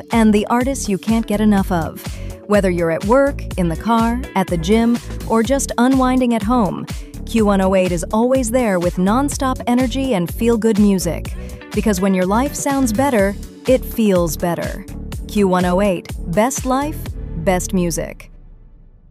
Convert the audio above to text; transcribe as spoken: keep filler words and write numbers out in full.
and the artists you can't get enough of. Whether you're at work, in the car, at the gym, or just unwinding at home, Q one oh eight is always there with non-stop energy and feel-good music. Because when your life sounds better, it feels better. Q one oh eight, best life, best music.